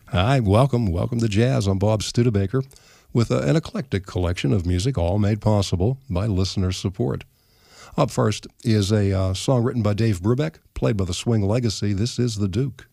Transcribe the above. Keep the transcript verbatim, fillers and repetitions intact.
Hi, welcome, welcome to Jazz. I'm Bob Studebaker with uh, an eclectic collection of music, all made possible by listener support. Up first is a uh, song written by Dave Brubeck, played by the Swing Legacy. This is The Duke.